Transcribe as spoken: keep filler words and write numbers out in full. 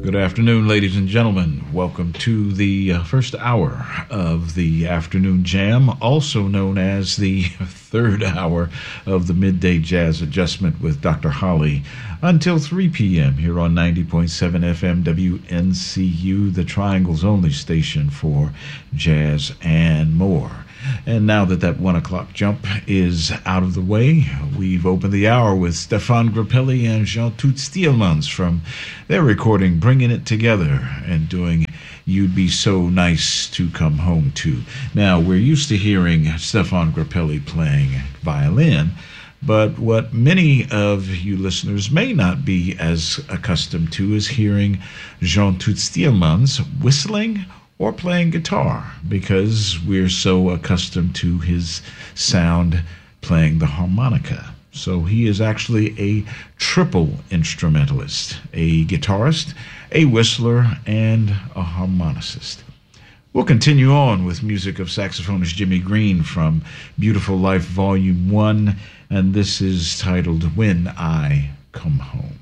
Good afternoon, ladies and gentlemen. Welcome to the uh, first hour of the Afternoon Jam, also known as the third hour of the Midday Jazz Adjustment with Doctor Holly, until three p.m. here on ninety point seven F M W N C U, the Triangle's only station for jazz and more. And now that that one o'clock jump is out of the way, we've opened the hour with Stefan Grappelli and Jean-Tout Steelmans from their recording Bringing It Together and doing You'd Be So Nice to Come Home To. Now, we're used to hearing Stefan Grappelli playing violin, but what many of you listeners may not be as accustomed to is hearing Jean-Tout Steelmans whistling or playing guitar, because we're so accustomed to his sound playing the harmonica. So he is actually a triple instrumentalist, a guitarist, a whistler, and a harmonicist. We'll continue on with music of saxophonist Jimmy Green from Beautiful Life Volume one, and this is titled When I Come Home.